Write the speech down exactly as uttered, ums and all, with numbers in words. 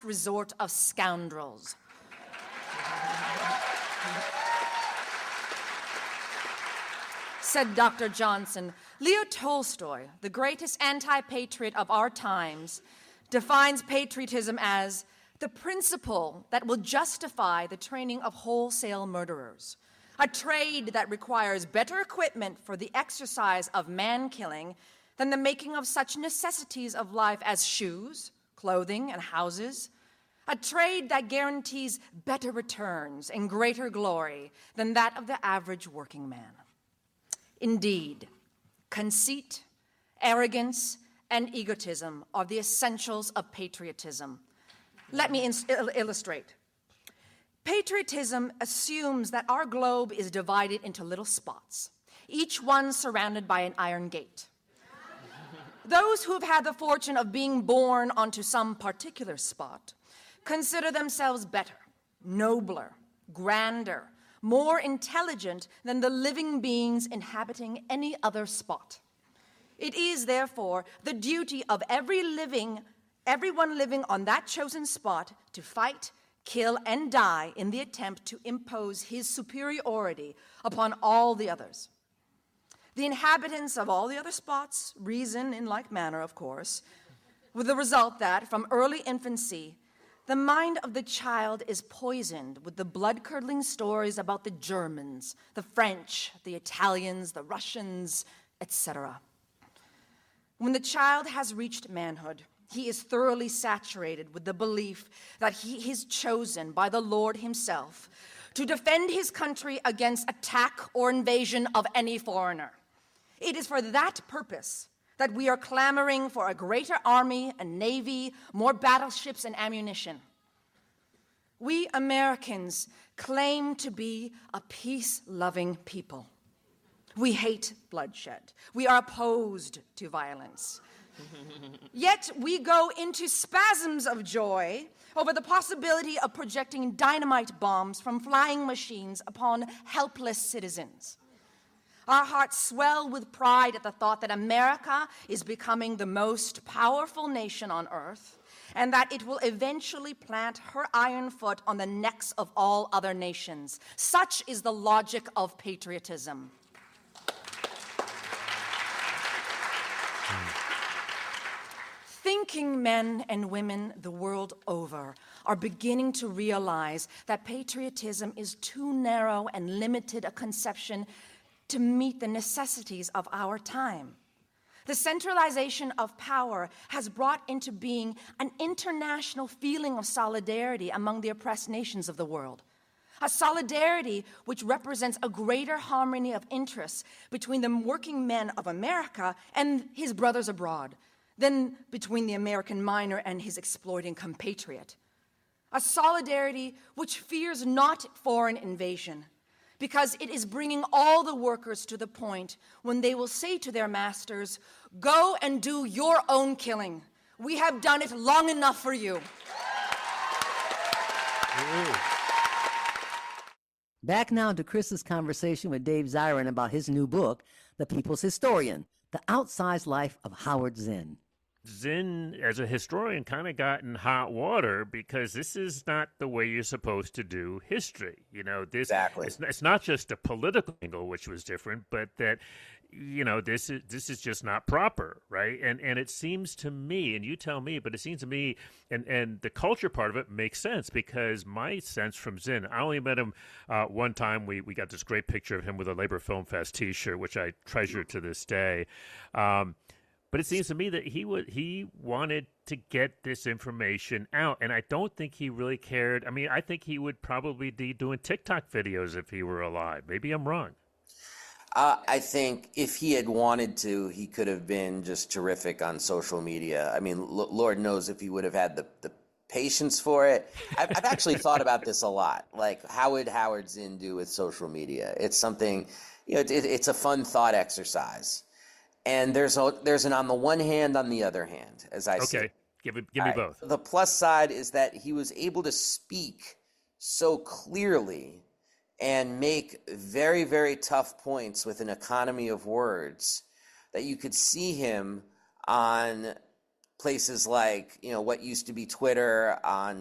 resort of scoundrels. Said Doctor Johnson, Leo Tolstoy, the greatest anti-patriot of our times, defines patriotism as the principle that will justify the training of wholesale murderers, a trade that requires better equipment for the exercise of man-killing than the making of such necessities of life as shoes, clothing, and houses, a trade that guarantees better returns and greater glory than that of the average working man. Indeed, conceit, arrogance, and egotism are the essentials of patriotism. Let me il- illustrate. Patriotism assumes that our globe is divided into little spots, each one surrounded by an iron gate. Those who have had the fortune of being born onto some particular spot consider themselves better, nobler, grander, more intelligent than the living beings inhabiting any other spot. It is, therefore, the duty of every living, everyone living on that chosen spot to fight, kill, and die in the attempt to impose his superiority upon all the others. The inhabitants of all the other spots reason in like manner, of course, with the result that, from early infancy, the mind of the child is poisoned with the blood-curdling stories about the Germans, the French, the Italians, the Russians, et cetera. When the child has reached manhood, he is thoroughly saturated with the belief that he is chosen by the Lord himself to defend his country against attack or invasion of any foreigner. It is for that purpose that we are clamoring for a greater army and navy, more battleships and ammunition. We Americans claim to be a peace-loving people. We hate bloodshed. We are opposed to violence. Yet we go into spasms of joy over the possibility of projecting dynamite bombs from flying machines upon helpless citizens. Our hearts swell with pride at the thought that America is becoming the most powerful nation on earth, and that it will eventually plant her iron foot on the necks of all other nations. Such is the logic of patriotism. Thinking men and women the world over are beginning to realize that patriotism is too narrow and limited a conception to meet the necessities of our time. The centralization of power has brought into being an international feeling of solidarity among the oppressed nations of the world, a solidarity which represents a greater harmony of interests between the working men of America and his brothers abroad than between the American miner and his exploiting compatriot. A solidarity which fears not foreign invasion, because it is bringing all the workers to the point when they will say to their masters, "Go and do your own killing. We have done it long enough for you." Back now to Chris's conversation with Dave Zirin about his new book, The People's Historian, The Outsized Life of Howard Zinn. Zinn, as a historian, kind of got in hot water because this is not the way you're supposed to do history. You know, this exactly. It's, it's not just a political angle, which was different, but that, you know, this is this is just not proper, right? And and it seems to me, and you tell me, but it seems to me, and and the culture part of it makes sense because my sense from Zinn, I only met him uh, one time. We we got this great picture of him with a Labor Film Fest T-shirt, which I treasure to this day. Um, But it seems to me that he would he wanted to get this information out, and I don't think he really cared. I mean, I think he would probably be doing TikTok videos if he were alive. Maybe I'm wrong. Uh, I think if he had wanted to, he could have been just terrific on social media. I mean, l- Lord knows if he would have had the, the patience for it. I've, I've actually thought about this a lot. Like, how would Howard Zinn do with social media? It's something, you know, it, it, it's a fun thought exercise. And there's a, there's an on the one hand, on the other hand, as I say. Okay, give it, give me right. both. The plus side is that he was able to speak so clearly and make very, very tough points with an economy of words that you could see him on places like, you know, what used to be Twitter, on